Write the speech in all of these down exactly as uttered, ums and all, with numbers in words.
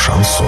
шансон.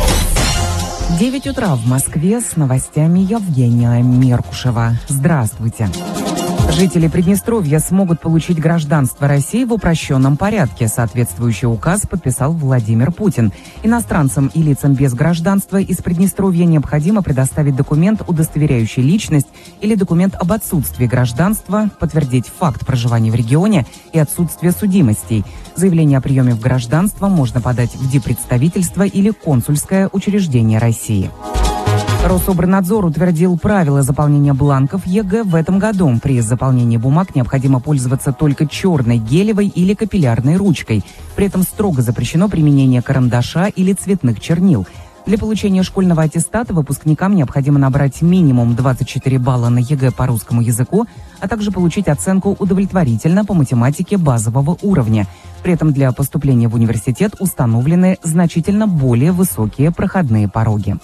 девять утра в Москве, с новостями Евгения Меркушева. Здравствуйте. Жители Приднестровья смогут получить гражданство России в упрощенном порядке. Соответствующий указ подписал Владимир Путин. Иностранцам и лицам без гражданства из Приднестровья необходимо предоставить документ, удостоверяющий личность, или документ об отсутствии гражданства, подтвердить факт проживания в регионе и отсутствие судимостей. Заявление о приеме в гражданство можно подать в диппредставительство или консульское учреждение России. Рособорнадзор утвердил правила заполнения бланков ЕГЭ в этом году. При заполнении бумаг необходимо пользоваться только черной, гелевой или капиллярной ручкой. При этом строго запрещено применение карандаша или цветных чернил. Для получения школьного аттестата выпускникам необходимо набрать минимум двадцать четыре балла на ЕГЭ по русскому языку, а также получить оценку удовлетворительно по математике базового уровня. При этом для поступления в университет установлены значительно более высокие проходные пороги.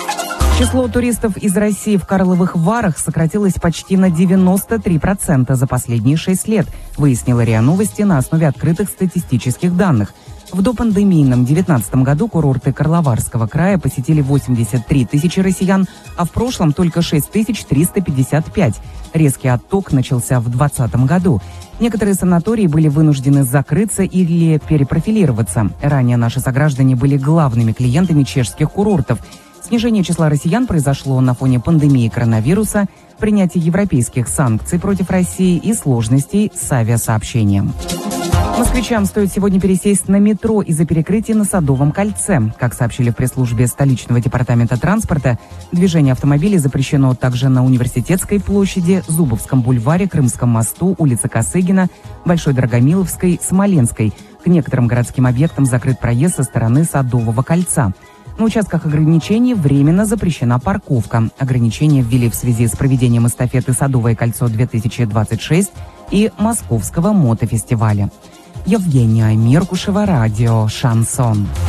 Число туристов из России в Карловых Варах сократилось почти на девяносто три процента за последние шесть лет, выяснила РИА Новости на основе открытых статистических данных. В допандемийном две тысячи девятнадцатом году курорты Карловарского края посетили восемьдесят три тысячи россиян, а в прошлом только шесть тысяч триста пятьдесят пять. Резкий отток начался в две тысячи двадцатом году. Некоторые санатории были вынуждены закрыться или перепрофилироваться. Ранее наши сограждане были главными клиентами чешских курортов. Снижение числа россиян произошло на фоне пандемии коронавируса, принятия европейских санкций против России и сложностей с авиасообщением. Москвичам стоит сегодня пересесть на метро из-за перекрытия на Садовом кольце. Как сообщили в пресс-службе столичного департамента транспорта, движение автомобилей запрещено также на Университетской площади, Зубовском бульваре, Крымском мосту, улице Косыгина, Большой Драгомиловской, Смоленской. К некоторым городским объектам закрыт проезд со стороны Садового кольца. На участках ограничений временно запрещена парковка. Ограничения ввели в связи с проведением эстафеты «Садовое кольцо-две тысячи двадцать шесть» и Московского мотофестиваля. Евгения Меркушева, радио «Шансон».